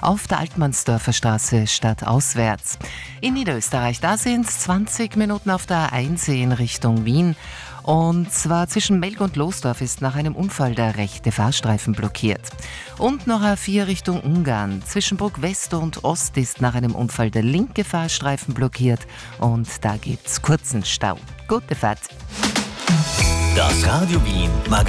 auf der Altmannsdorfer Straße stadtauswärts. In Niederösterreich, da sind es 20 Minuten auf der A1 in Richtung Wien. Und zwar zwischen Melk und Losdorf ist nach einem Unfall der rechte Fahrstreifen blockiert. Und noch A4 Richtung Ungarn. Zwischen Bruck West und Ost ist nach einem Unfall der linke Fahrstreifen blockiert. Und da gibt's kurzen Stau. Gute Fahrt. Das Radio Wien Magazin.